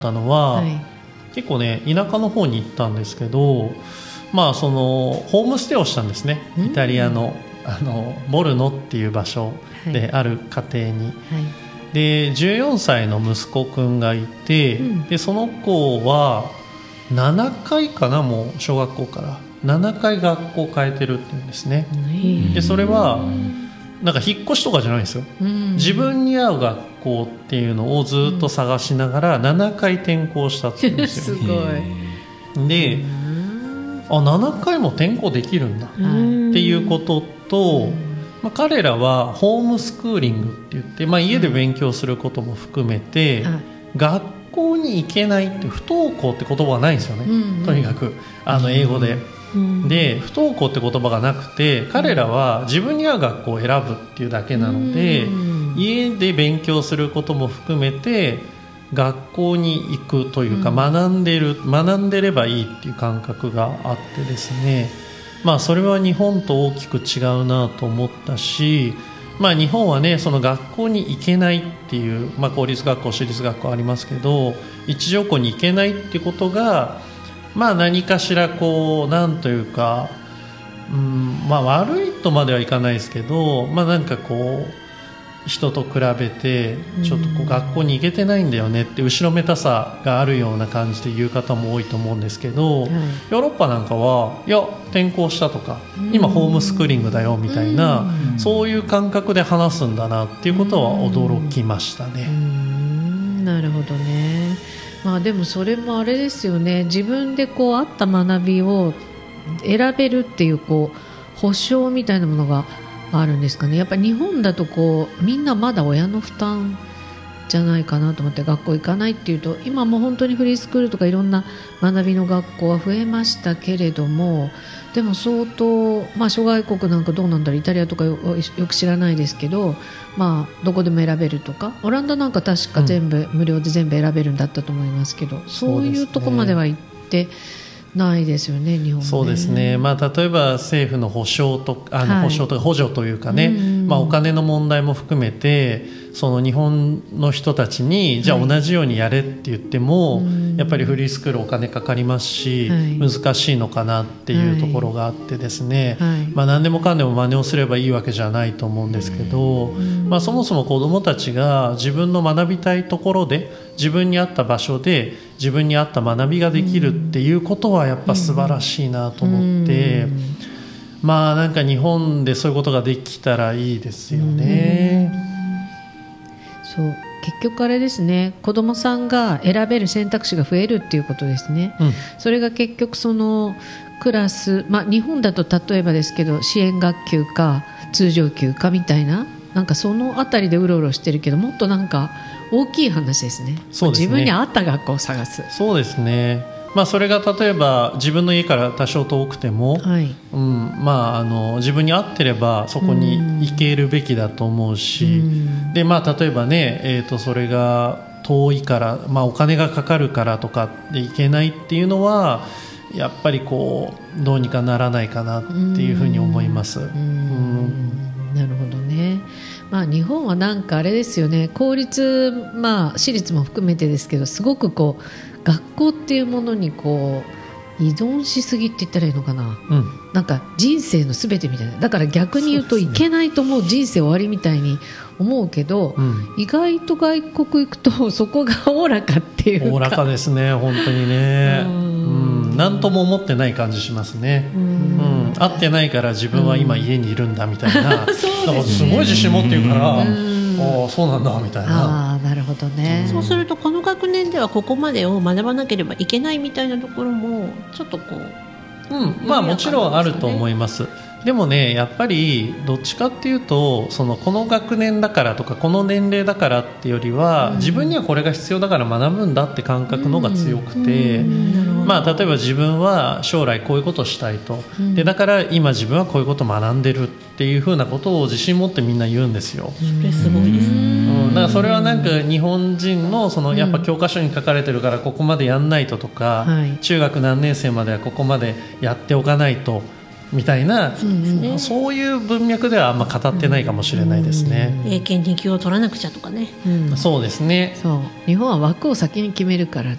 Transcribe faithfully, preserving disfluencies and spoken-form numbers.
たのは、 はい、 結構ね田舎の方に行ったんですけど、まあそのホームステイをしたんですね、 うん、 イタリアのあのボルノっていう場所である家庭に、 はい、 でじゅうよんさいの息子くんがいて、うん、でその子はななかいかな、もう小学校からななかい学校変えてるっていうんですね。でそれはなんか引っ越しとかじゃないんですよ、うん、自分に合う学校っていうのをずっと探しながらななかい転校したっていうんですよ。 すごい。 で、あななかいも転校できるんだっていうことと、まあ、彼らはホームスクーリングって言って、まあ、家で勉強することも含めて、学校に行けないって不登校って言葉はないんですよね、うんうん、とにかくあの英語で、うん、で不登校って言葉がなくて、彼らは自分に合う学校を選ぶっていうだけなので、うん、家で勉強することも含めて学校に行くというか、うん、学んでる学んでればいいっていう感覚があってですね、まあ、それは日本と大きく違うなと思ったし、まあ、日本はねその学校に行けないっていう、まあ、公立学校私立学校ありますけど、一条校に行けないっていうことが、まあ、何かしらこうなんというか、うんまあ、悪いとまではいかないですけど、まあ、なんかこう人と比べてちょっとこう学校に行けてないんだよねって後ろめたさがあるような感じで言う方も多いと思うんですけど、はい、ヨーロッパなんかはいや転校したとか今ホームスクーリングだよみたいな、そういう感覚で話すんだなっていうことは驚きましたね。 うん、なるほどね。まあ、でもそれもあれですよね、自分でこう合った学びを選べるっていうこう保証みたいなものがあるんですかね。やっぱり日本だとこうみんなまだ親の負担じゃないかなと思って学校行かないっていうと、今も本当にフリースクールとかいろんな学びの学校は増えましたけれども、でも相当、まあ、諸外国なんかどうなんだろう、イタリアとか よ, よく知らないですけど、まあ、どこでも選べるとか、オランダなんか確か全部、うん、無料で全部選べるんだったと思いますけど、そういうとこまでは行ってないですよね、日本ね。 そうですね、まあ、例えば政府の保障とあの、はい、保障とか補助というかね、まあ、お金の問題も含めてその日本の人たちにじゃあ同じようにやれって言っても、はい、やっぱりフリースクールお金かかりますし、はい、難しいのかなっていうところがあってですね、はい、まあ、何でもかんでも真似をすればいいわけじゃないと思うんですけど、まあ、そもそも子どもたちが自分の学びたいところで自分に合った場所で自分に合った学びができるっていうことはやっぱ素晴らしいなと思って、まあなんか日本でそういうことができたらいいですよね。 そう、結局あれですね、子どもさんが選べる選択肢が増えるっていうことですね、うん、それが結局そのクラス、まあ、日本だと例えばですけど支援学級か通常級かみたいな、なんかそのあたりでうろうろしてるけど、もっとなんか大きい話ですね。そうですね、自分に合った学校を探す。 そうですね、まあ、それが例えば自分の家から多少遠くても、はい、うん、まあ、あの自分に合ってればそこに行けるべきだと思うし、うんで、まあ、例えばね、えーと、それが遠いから、まあ、お金がかかるからとかで行けないっていうのはやっぱりこうどうにかならないかなっていうふうに思います。うんうんうん、なるほどね。まあ、日本はなんかあれですよね、公立、まあ、私立も含めてですけど、すごくこう学校っていうものにこう依存しすぎって言ったらいいのかな、うん、なんか人生のすべてみたいな、だから逆に言うといけないともう人生終わりみたいに思うけど、うん、意外と外国行くとそこがおおらかっていうか、 おおらかですね本当にね、うん、なんとも思ってない感じしますね。うん、うん、会ってないから自分は今家にいるんだみたいな、うん、だからすごい自信持って言うから、うん、ああそうなんだみたいな。 あ、なるほどね。 そうするとこの学年ではここまでを学ばなければいけないみたいなところもちょっとこう、 うん、まあもちろんあると思います。でもね、やっぱりどっちかっていうとそのこの学年だからとかこの年齢だからってよりは、うん、自分にはこれが必要だから学ぶんだって感覚の方が強くて、うん、まあ、例えば自分は将来こういうことをしたいと、うん、でだから今自分はこういうことを学んでるっていうふうなことを自信持ってみんな言うんですよ。 それすごいですね、 うん、だからそれはなんか日本人のそのやっぱ教科書に書かれてるからここまでやんないととか、うん、中学何年生まではここまでやっておかないとみたいな、 うんうんそういう文脈ではあんま語ってないかもしれないですね。 英検に級を取らなくちゃとかね。 うん、 そうですね。 そう日本は枠を先に決めるから